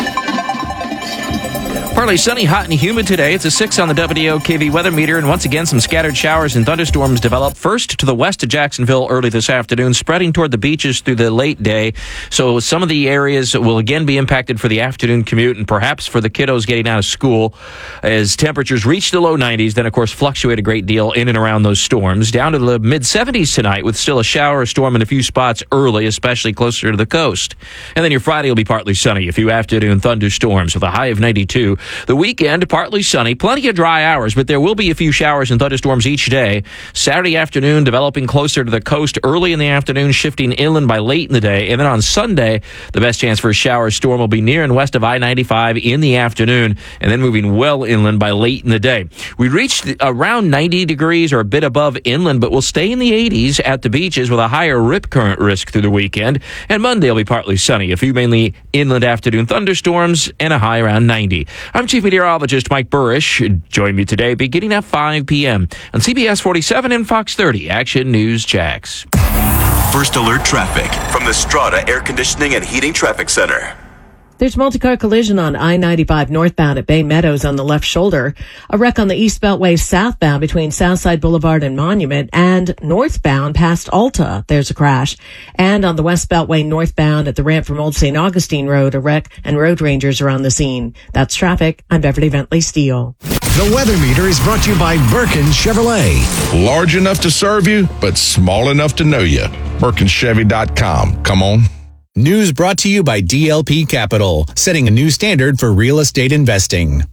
Partly sunny, hot, and humid today. It's a six on the W O K V weather meter, and once again, some scattered showers and thunderstorms develop first to the west of Jacksonville early this afternoon, spreading toward the beaches through the late day. So some of the areas will again be impacted for the afternoon commute and perhaps for the kiddos getting out of school as temperatures reach the low nineties, then, of course, fluctuate a great deal in and around those storms. Down to the mid-seventies tonight with still a shower or storm in a few spots early, especially closer to the coast. And then your Friday will be partly sunny, a few afternoon thunderstorms with a high of ninety-two. The weekend, partly sunny, plenty of dry hours, but there will be a few showers and thunderstorms each day. Saturday afternoon, developing closer to the coast early in the afternoon, shifting inland by late in the day. And then on Sunday, the best chance for a shower or storm will be near and west of I ninety-five in the afternoon, and then moving well inland by late in the day. We reached around ninety degrees or a bit above inland, but we'll stay in the eighties at the beaches with a higher rip current risk through the weekend. And Monday will be partly sunny, a few mainly inland afternoon thunderstorms, and a high around ninety. I'm Chief Meteorologist Mike Burrish. Join me today beginning at five p.m. on C B S forty-seven and Fox thirty Action News Jax. First Alert Traffic from the Strata Air Conditioning and Heating Traffic Center. There's multi-car collision on I ninety-five northbound at Bay Meadows on the left shoulder. A wreck on the East Beltway southbound between Southside Boulevard and Monument, and northbound past Alta. There's a crash. And on the West Beltway northbound at the ramp from Old Saint Augustine Road, a wreck and road rangers are on the scene. That's traffic. I'm Beverly Bentley Steele. The weather meter is brought to you by Birkin Chevrolet. Large enough to serve you, but small enough to know you. Birkin Chevy dot com. Come on. News brought to you by D L P Capital, setting a new standard for real estate investing.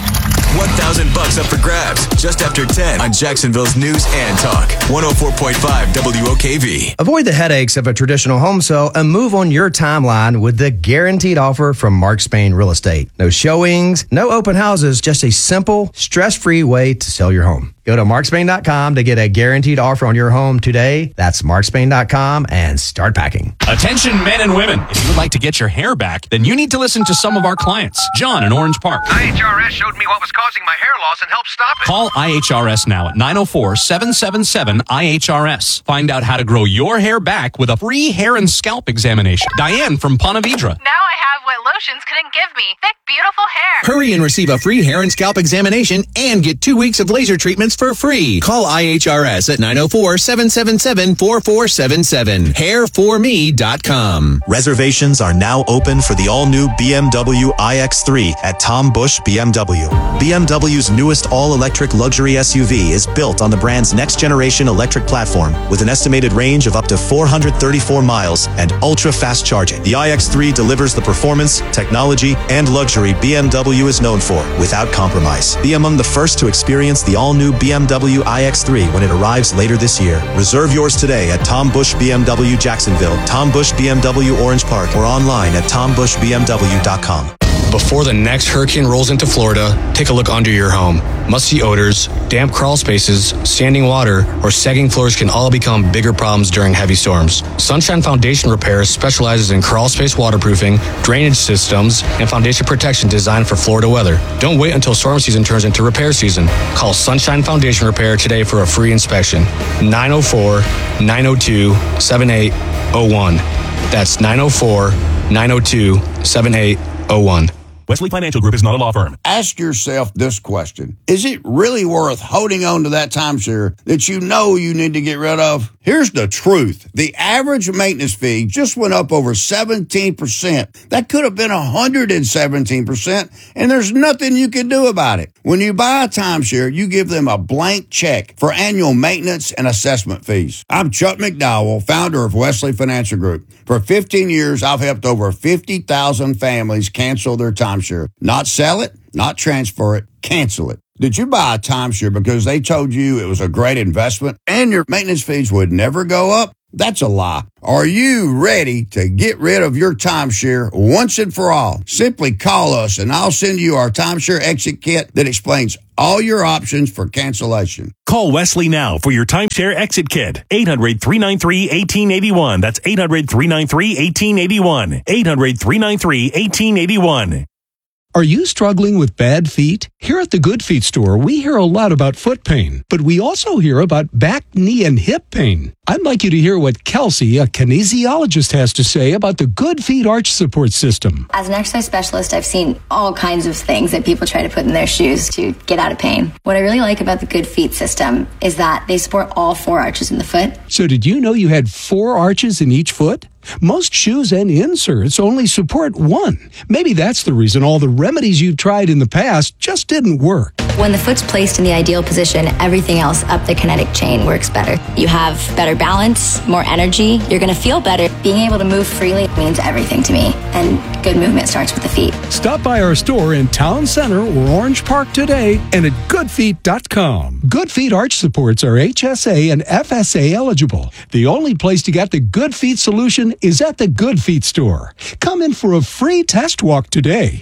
one thousand bucks up for grabs just after ten on Jacksonville's News and Talk. one oh four point five W O K V. Avoid the headaches of a traditional home sale and move on your timeline with the guaranteed offer from Mark Spain Real Estate. No showings, no open houses, just a simple, stress-free way to sell your home. Go to mark spain dot com to get a guaranteed offer on your home today. That's mark spain dot com and start packing. Attention men and women. If you would like to get your hair back, then you need to listen to some of our clients. John in Orange Park. I H R S showed me what was causing my hair loss and helped stop it. Call I H R S now at nine oh four, seven seven seven, I H R S. Find out how to grow your hair back with a free hair and scalp examination. Diane from Ponte Vedra. Now I have what lotions couldn't give me. Thick, beautiful hair. Hurry and receive a free hair and scalp examination and get two weeks of laser treatments for free. Call I H R S at nine oh four, seven seven seven, four four seven seven. hair for me dot com. Reservations are now open for the all-new B M W I X three at Tom Busch B M W. B M W's newest all-electric luxury S U V is built on the brand's next-generation electric platform with an estimated range of up to four hundred thirty-four miles and ultra-fast charging. The I X three delivers the performance, technology, and luxury B M W is known for without compromise. Be among the first to experience the all-new B M W I X three when it arrives later this year. Reserve yours today at Tom Busch B M W Jacksonville, Tom Busch B M W Orange Park, or online at tom busch b m w dot com. Before the next hurricane rolls into Florida, take a look under your home. Musty odors, damp crawl spaces, standing water, or sagging floors can all become bigger problems during heavy storms. Sunshine Foundation Repair specializes in crawl space waterproofing, drainage systems, and foundation protection designed for Florida weather. Don't wait until storm season turns into repair season. Call Sunshine Foundation Repair today for a free inspection. nine oh four, nine oh two, seven eight oh one. That's nine oh four, nine oh two, seven eight oh one. Wesley Financial Group is not a law firm. Ask yourself this question. Is it really worth holding on to that timeshare that you know you need to get rid of? Here's the truth. The average maintenance fee just went up over seventeen percent. That could have been one hundred seventeen percent, and there's nothing you can do about it. When you buy a timeshare, you give them a blank check for annual maintenance and assessment fees. I'm Chuck McDowell, founder of Wesley Financial Group. For fifteen years, I've helped over fifty thousand families cancel their timeshare. Not sell it, not transfer it, cancel it. Did you buy a timeshare because they told you it was a great investment and your maintenance fees would never go up? That's a lie. Are you ready to get rid of your timeshare once and for all? Simply call us and I'll send you our timeshare exit kit that explains all your options for cancellation. Call Wesley now for your timeshare exit kit. eight hundred, three nine three, one eight eight one. That's eight hundred, three nine three, one eight eight one. eight hundred, three nine three, one eight eight one. Are you struggling with bad feet? Here at the Good Feet store, we hear a lot about foot pain, but we also hear about back, knee, and hip pain. I'd like you to hear what Kelsey, a kinesiologist, has to say about the Good Feet Arch Support System. As an exercise specialist, I've seen all kinds of things that people try to put in their shoes to get out of pain. What I really like about the Good Feet system is that they support all four arches in the foot. So did you know you had four arches in each foot? Most shoes and inserts only support one. Maybe that's the reason all the remedies you've tried in the past just didn't work. When the foot's placed in the ideal position, everything else up the kinetic chain works better. You have better balance, more energy. You're going to feel better. Being able to move freely means everything to me. And good movement starts with the feet. Stop by our store in Town Center or Orange Park today and at good feet dot com. Good Feet Arch Supports are H S A and F S A eligible. The only place to get the Good Feet solution is at the Good Feet store. Come in for a free test walk today.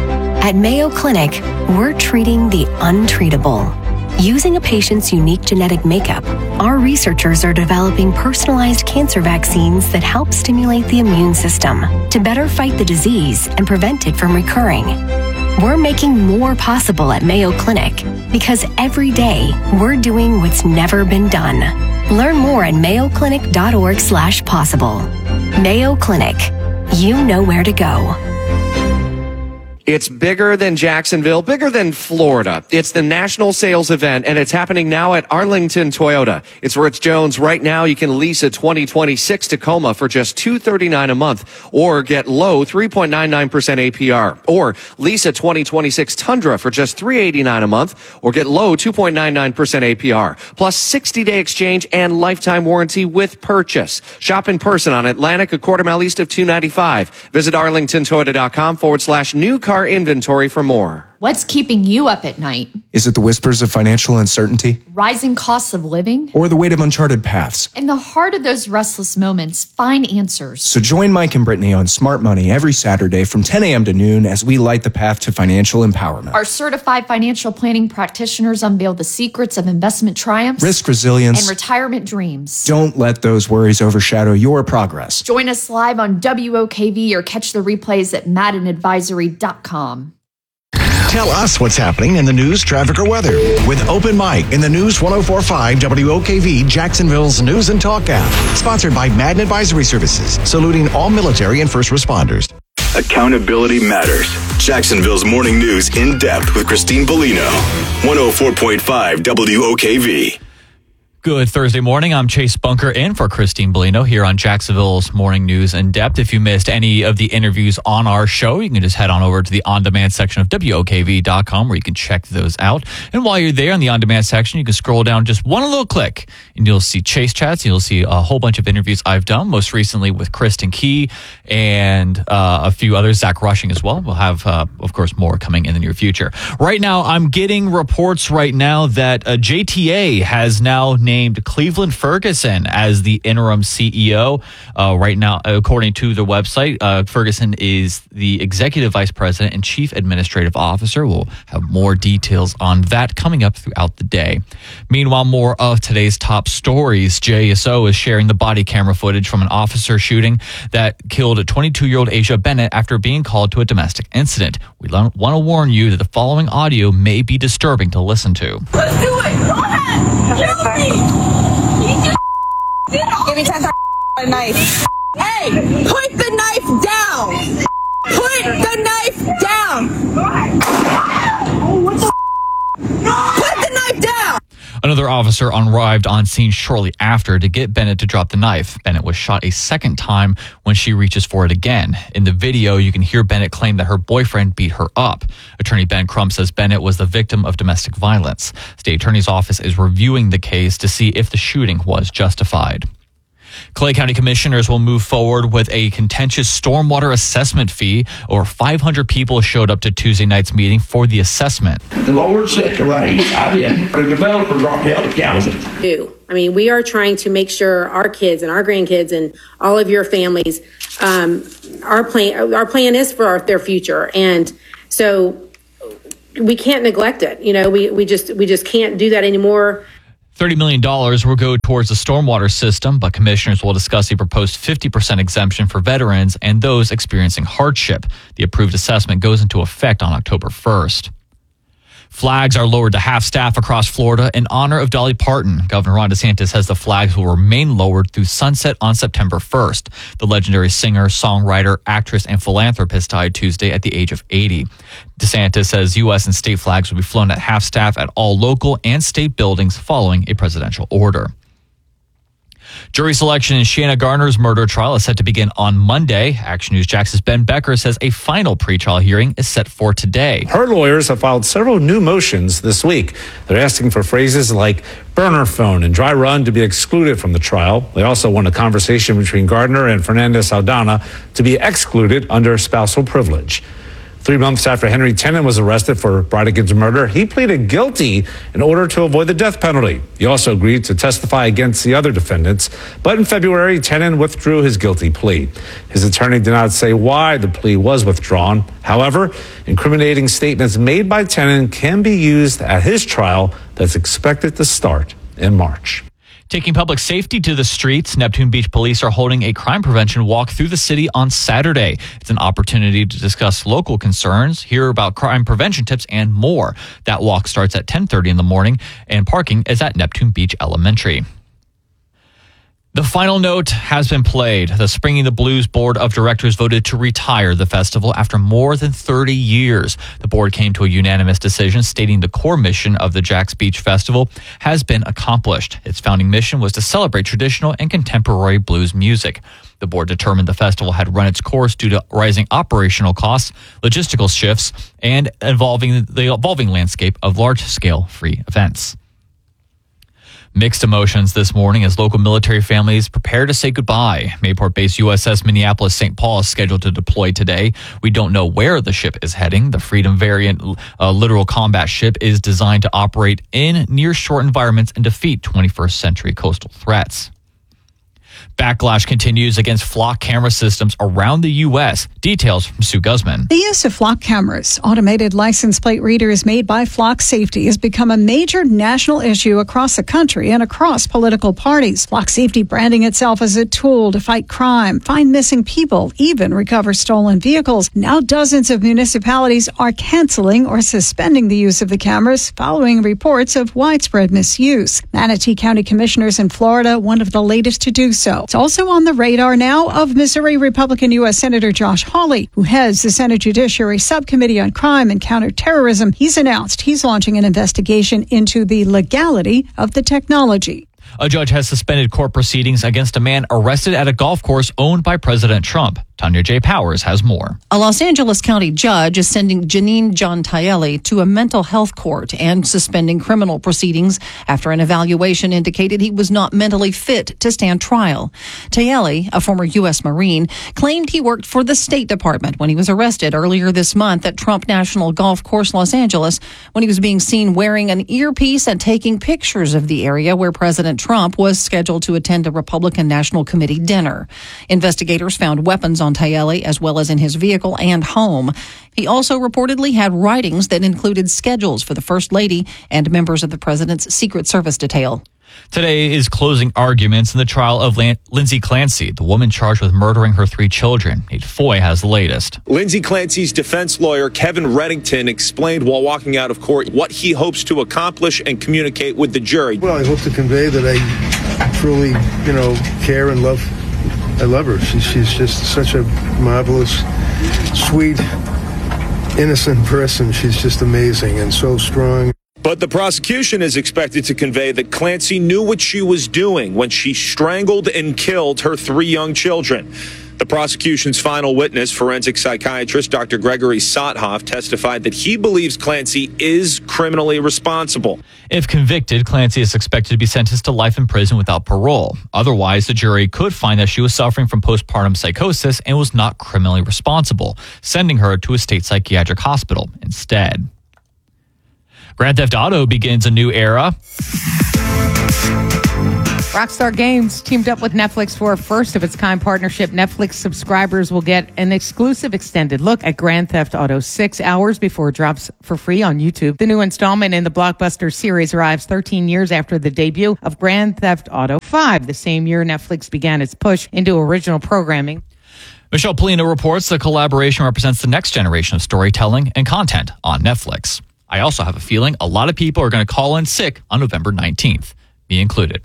At Mayo Clinic, we're treating the untreatable. Using a patient's unique genetic makeup, our researchers are developing personalized cancer vaccines that help stimulate the immune system to better fight the disease and prevent it from recurring. We're making more possible at Mayo Clinic because every day we're doing what's never been done. Learn more at mayo clinic dot org slash possible. Mayo Clinic. You know where to go. It's bigger than Jacksonville, bigger than Florida. It's the national sales event, and it's happening now at Arlington Toyota. It's Rich Jones. Right now, you can lease a twenty twenty-six Tacoma for just two hundred thirty-nine dollars a month, or get low three point nine nine percent A P R. Or lease a twenty twenty-six Tundra for just three hundred eighty-nine dollars a month, or get low two point nine nine percent A P R. Plus sixty-day exchange and lifetime warranty with purchase. Shop in person on Atlantic, a quarter mile east of two ninety-five. Visit arlingtontoyota.com forward slash new car inventory for more. What's keeping you up at night? Is it the whispers of financial uncertainty? Rising costs of living? Or the weight of uncharted paths? In the heart of those restless moments, find answers. So join Mike and Brittany on Smart Money every Saturday from ten a.m. to noon as we light the path to financial empowerment. Our certified financial planning practitioners unveil the secrets of investment triumphs, risk resilience, and retirement dreams. Don't let those worries overshadow your progress. Join us live on W O K V or catch the replays at madden advisory dot com. Tell us what's happening in the news, traffic, or weather with Open Mic in the News one oh four point five W O K V, Jacksonville's News and Talk app. Sponsored by Madden Advisory Services, saluting all military and first responders. Accountability matters. Jacksonville's morning news in depth with Christine Bellino. one oh four point five W O K V. Good Thursday morning. I'm Chase Bunker in for Christine Bellino here on Jacksonville's Morning News in Depth. If you missed any of the interviews on our show, you can just head on over to the on-demand section of W O K V dot com where you can check those out. And while you're there in the on-demand section, you can scroll down just one little click and you'll see Chase Chats. You'll see a whole bunch of interviews I've done, most recently with Kristen Key and uh, a few others, Zach Rushing as well. We'll have, uh, of course, more coming in the near future. Right now, I'm getting reports right now that uh, J T A has now named named Cleveland Ferguson as the interim C E O. Uh, right now, according to the website, uh, Ferguson is the executive vice president and chief administrative officer. We'll have more details on that coming up throughout the day. Meanwhile, more of today's top stories. J S O is sharing the body camera footage from an officer shooting that killed a twenty-two-year-old Asia Bennett after being called to a domestic incident. We want to warn you that the following audio may be disturbing to listen to. Let's do it! Go ahead! Kill me! Give me ten a knife. Hey! Put the knife down! Put the knife down! Put the knife down! Another officer arrived on scene shortly after to get Bennett to drop the knife. Bennett was shot a second time when she reaches for it again. In the video, you can hear Bennett claim that her boyfriend beat her up. Attorney Ben Crump says Bennett was the victim of domestic violence. State Attorney's Office is reviewing the case to see if the shooting was justified. Clay County commissioners will move forward with a contentious stormwater assessment fee. Over five hundred people showed up to Tuesday night's meeting for the assessment. The Lord set the rates. I didn't. The developers aren't held accountable. Do. I mean, we are trying to make sure our kids and our grandkids and all of your families, um, our plan, our plan is for our, their future. And so we can't neglect it. You know, we, we just, we just can't do that anymore. thirty million dollars will go towards the stormwater system, but commissioners will discuss a proposed fifty percent exemption for veterans and those experiencing hardship. The approved assessment goes into effect on October first. Flags are lowered to half staff across Florida in honor of Dolly Parton. Governor Ron DeSantis says the flags will remain lowered through sunset on September first. The legendary singer, songwriter, actress, and philanthropist died Tuesday at the age of eighty. DeSantis says U S and state flags will be flown at half staff at all local and state buildings following a presidential order. Jury selection in Shanna Garner's murder trial is set to begin on Monday. Action News Jax's Ben Becker says a final pretrial hearing is set for today. Her lawyers have filed several new motions this week. They're asking for phrases like burner phone and dry run to be excluded from the trial. They also want a conversation between Gardner and Fernandez Aldana to be excluded under spousal privilege. Three months after Henry Tennant was arrested for Bridegan's murder, he pleaded guilty in order to avoid the death penalty. He also agreed to testify against the other defendants, but in February, Tennant withdrew his guilty plea. His attorney did not say why the plea was withdrawn. However, incriminating statements made by Tennant can be used at his trial that's expected to start in March. Taking public safety to the streets, Neptune Beach Police are holding a crime prevention walk through the city on Saturday. It's an opportunity to discuss local concerns, hear about crime prevention tips, and more. That walk starts at ten thirty in the morning, and parking is at Neptune Beach Elementary. The final note has been played. The Springing the Blues Board of Directors voted to retire the festival after more than thirty years. The board came to a unanimous decision stating the core mission of the Jax Beach Festival has been accomplished. Its founding mission was to celebrate traditional and contemporary blues music. The board determined the festival had run its course due to rising operational costs, logistical shifts, and involving the evolving landscape of large-scale free events. Mixed emotions this morning as local military families prepare to say goodbye. Mayport-based U S S Minneapolis Saint Paul is scheduled to deploy today. We don't know where the ship is heading. The Freedom variant uh, littoral combat ship is designed to operate in near-shore environments and defeat twenty-first century coastal threats. Backlash continues against flock camera systems around the U S. Details from Sue Guzman. The use of flock cameras, automated license plate readers made by Flock Safety, has become a major national issue across the country and across political parties. Flock Safety branding itself as a tool to fight crime, find missing people, even recover stolen vehicles. Now dozens of municipalities are canceling or suspending the use of the cameras following reports of widespread misuse. Manatee County commissioners in Florida, one of the latest to do so. It's also on the radar now of Missouri Republican U S Senator Josh Hawley, who heads the Senate Judiciary Subcommittee on Crime and Counterterrorism. He's announced he's launching an investigation into the legality of the technology. A judge has suspended court proceedings against a man arrested at a golf course owned by President Trump. Tanya J. Powers has more. A Los Angeles County judge is sending Janine Giantaelli to a mental health court and suspending criminal proceedings after an evaluation indicated he was not mentally fit to stand trial. Taelli, a former U S Marine, claimed he worked for the State Department when he was arrested earlier this month at Trump National Golf Course, Los Angeles, when he was being seen wearing an earpiece and taking pictures of the area where President Trump was scheduled to attend a Republican National Committee dinner. Investigators found weapons on Taelli as well as in his vehicle and home. He also reportedly had writings that included schedules for the First Lady and members of the president's Secret Service detail. Today is closing arguments in the trial of Lan- Lindsay Clancy, the woman charged with murdering her three children. Nate Foy has the latest. Lindsay Clancy's defense lawyer, Kevin Reddington, explained while walking out of court what he hopes to accomplish and communicate with the jury. Well, I hope to convey that I truly, you know, care and love I love her. She, she's just such a marvelous, sweet, innocent person. She's just amazing and so strong. But the prosecution is expected to convey that Clancy knew what she was doing when she strangled and killed her three young children. The prosecution's final witness, forensic psychiatrist Doctor Gregory Sothoff, testified that he believes Clancy is criminally responsible. If convicted, Clancy is expected to be sentenced to life in prison without parole. Otherwise, the jury could find that she was suffering from postpartum psychosis and was not criminally responsible, sending her to a state psychiatric hospital instead. Grand Theft Auto begins a new era. Rockstar Games teamed up with Netflix for a first-of-its-kind partnership. Netflix subscribers will get an exclusive extended look at Grand Theft Auto six hours before it drops for free on YouTube. The new installment in the blockbuster series arrives thirteen years after the debut of Grand Theft Auto five. The same year, Netflix began its push into original programming. Michelle Polino reports the collaboration represents the next generation of storytelling and content on Netflix. I also have a feeling a lot of people are going to call in sick on November nineteenth, me included.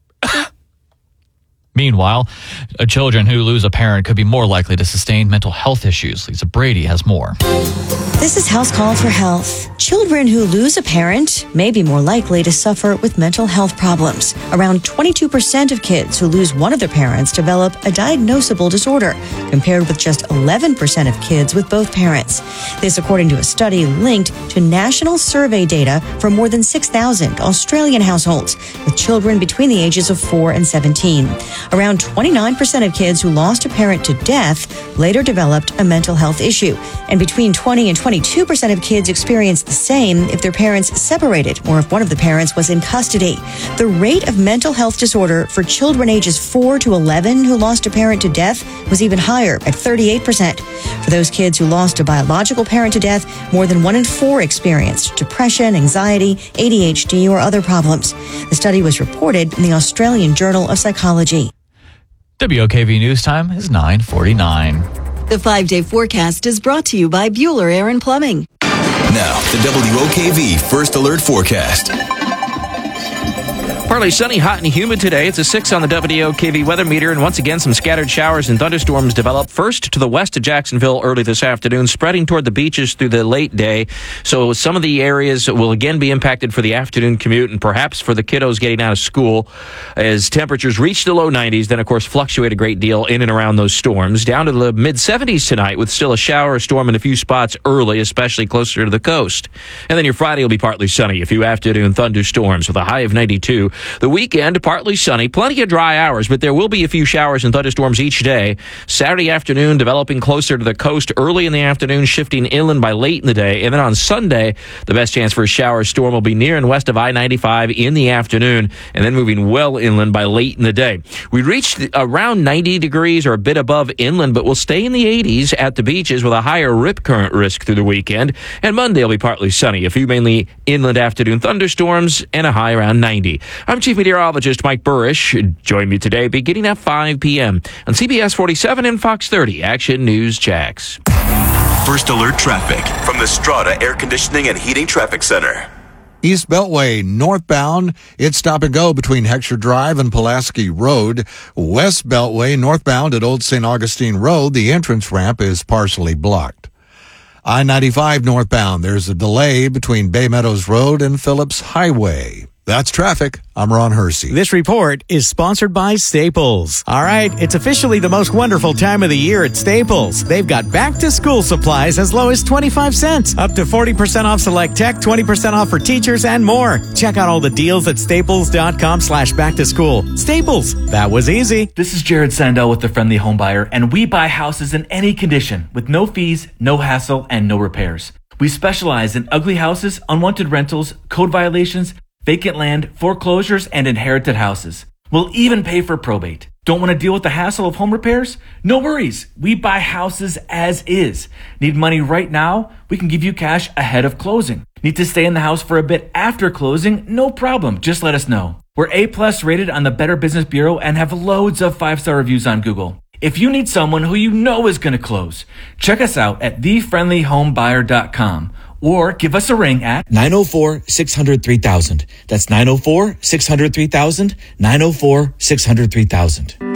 Meanwhile, uh, children who lose a parent could be more likely to sustain mental health issues. Lisa Brady has more. This is House Call for Health. Children who lose a parent may be more likely to suffer with mental health problems. Around twenty-two percent of kids who lose one of their parents develop a diagnosable disorder, compared with just eleven percent of kids with both parents. This according to a study linked to national survey data from more than six thousand Australian households with children between the ages of four and seventeen. Around twenty-nine percent of kids who lost a parent to death later developed a mental health issue. And between twenty and twenty-two percent of kids experienced the same if their parents separated or if one of the parents was in custody. The rate of mental health disorder for children ages four to eleven who lost a parent to death was even higher at thirty-eight percent. For those kids who lost a biological parent to death, more than one in four experienced depression, anxiety, A D H D, or other problems. The study was reported in the Australian Journal of Psychology. W O K V News Time is nine forty-nine. The five-day forecast is brought to you by Bueller Air and Plumbing. Now, the W O K V First Alert Forecast. Partly sunny, hot, and humid today. It's a six on the W O K V weather meter, and once again, some scattered showers and thunderstorms develop. First to the west of Jacksonville early this afternoon, spreading toward the beaches through the late day. So some of the areas will again be impacted for the afternoon commute and perhaps for the kiddos getting out of school as temperatures reach the low nineties, then, of course, fluctuate a great deal in and around those storms. Down to the mid-seventies tonight with still a shower or storm in a few spots early, especially closer to the coast. And then your Friday will be partly sunny, a few afternoon thunderstorms with a high of ninety-two. The weekend, partly sunny, plenty of dry hours, but there will be a few showers and thunderstorms each day. Saturday afternoon, developing closer to the coast early in the afternoon, shifting inland by late in the day. And then on Sunday, the best chance for a shower storm will be near and west of I ninety-five in the afternoon, and then moving well inland by late in the day. We reached around ninety degrees or a bit above inland, but we'll stay in the eighties at the beaches with a higher rip current risk through the weekend. And Monday will be partly sunny, a few mainly inland afternoon thunderstorms, and a high around ninety. I'm Chief Meteorologist Mike Burrish. Join me today beginning at five p.m. on C B S forty-seven and Fox thirty Action News Jax. First Alert Traffic from the Strata Air Conditioning and Heating Traffic Center. East Beltway northbound, it's stop and go between Heckscher Drive and Pulaski Road. West Beltway northbound at Old Saint Augustine Road, the entrance ramp is partially blocked. I ninety-five northbound, there's a delay between Bay Meadows Road and Phillips Highway. That's traffic. I'm Ron Hersey. This report is sponsored by Staples. All right, it's officially the most wonderful time of the year at Staples. They've got back-to-school supplies as low as twenty-five cents, up to forty percent off select tech, twenty percent off for teachers, and more. Check out all the deals at staples.com slash back to school. Staples, that was easy. This is Jared Sandell with The Friendly Home Buyer, and we buy houses in any condition with no fees, no hassle, and no repairs. We specialize in ugly houses, unwanted rentals, code violations, vacant land, foreclosures, and inherited houses. We'll even pay for probate. Don't want to deal with the hassle of home repairs? No worries. We buy houses as is. Need money right now? We can give you cash ahead of closing. Need to stay in the house for a bit after closing? No problem. Just let us know. We're A-plus rated on the Better Business Bureau and have loads of five-star reviews on Google. If you need someone who you know is going to close, check us out at the friendly home buyer dot com. Or give us a ring at nine oh four, six hundred, three thousand. That's nine oh four, six hundred, three thousand, nine oh four, six hundred, three thousand.